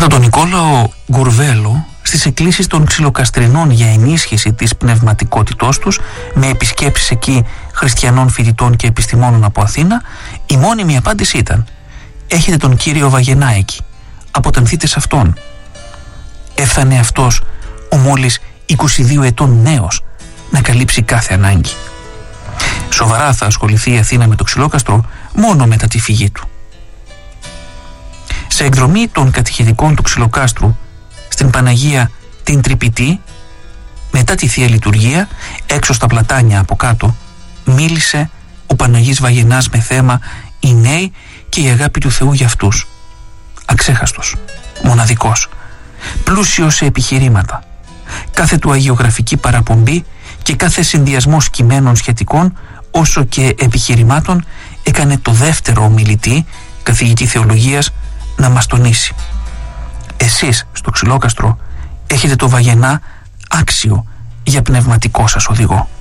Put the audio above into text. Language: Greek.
τον Νικόλαο Γκουρβέλο στις εκκλήσεις των Ξυλοκαστρινών για ενίσχυση της πνευματικότητός τους, με επισκέψεις εκεί χριστιανών φοιτητών και επιστημόνων από Αθήνα, η μόνιμη απάντηση ήταν: έχετε τον κύριο Βαγενά εκεί, αποτανθείτε σε αυτόν. Έφτανε αυτός ο μόλις 22 ετών νέος να καλύψει κάθε ανάγκη. Σοβαρά θα ασχοληθεί η Αθήνα με το Ξυλόκαστρο μόνο μετά τη φυγή του. Σε εκδρομή των κατηχητικών του Ξυλοκάστρου στην Παναγία την Τρυπητή, μετά τη Θεία Λειτουργία, έξω στα πλατάνια από κάτω, μίλησε ο Παναγής Βαγενάς με θέμα οι νέοι και η αγάπη του Θεού για αυτούς. Αξέχαστος, μοναδικός, πλούσιος σε επιχειρήματα. Κάθε του αγιογραφική παραπομπή και κάθε συνδυασμός κειμένων σχετικών όσο και επιχειρημάτων έκανε το δεύτερο ομιλητή, καθηγητή θεολογίας, να μας τονίσει: εσείς στο Ξυλόκαστρο έχετε το Βαγενά άξιο για πνευματικό σας οδηγό.